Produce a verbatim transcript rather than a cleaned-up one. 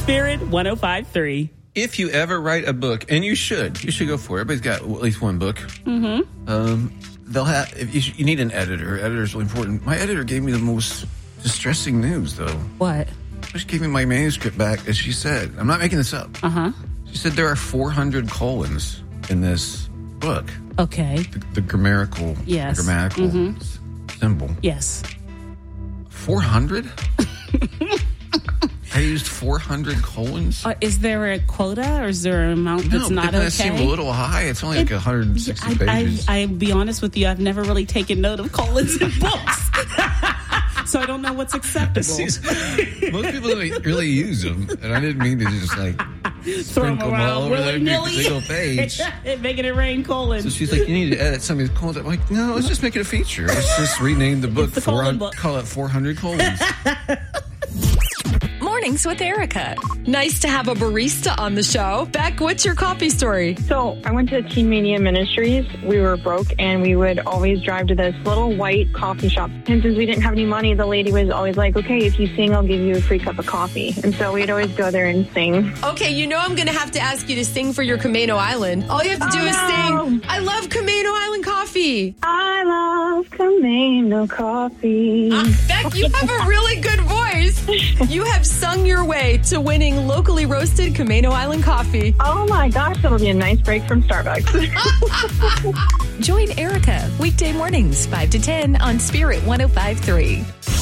Spirit one oh five point three. If you ever write a book, and you should, you should go for it. Everybody's got at least one book. Mm-hmm. Um, they'll have. If you, should, you need an editor. Editor's really important. My editor gave me the most distressing news, though. What? She gave me my manuscript back, as she said. I'm not making this up. Uh huh. She said there are four hundred colons in this book. Okay. The, the grammatical, yes. grammatical mm-hmm. s- symbol. Yes. four hundred? I used four hundred colons? Uh, is there a quota or is there an amount that's no, not that okay? seemed a little high. It's only like It- one hundred sixty I, pages. I, I'll be honest with you, I've never really taken note of colons in books. So I don't know what's acceptable. Most people don't really use them, and I didn't mean to just like Throw them sprinkle them all around over every willy-nilly. single page. Making it rain colons. So she's like, you need to edit some of these colons. I'm like, no, let's just make it a feature. Let's just rename the book. It's the four colon hundred book. Call it four hundred colons. Mornings with Erica. Nice to have a barista on the show. Beck, what's your coffee story? So I went to Teen Mania Ministries. We were broke, and we would always drive to this little white coffee shop. And since we didn't have any money, the lady was always like, okay, if you sing, I'll give you a free cup of coffee. And so we'd always go there and sing. Okay, you know I'm going to have to ask you to sing for your Camino Island. All you have to do Oh, is no. sing, I love Camino Island coffee. I love Camino coffee. Uh, Beck, you have a really good voice. You have sung your way to winning locally roasted Camino Island coffee. Oh my gosh, that'll be a nice break from Starbucks. Join Erica weekday mornings five to ten on Spirit one oh five point three.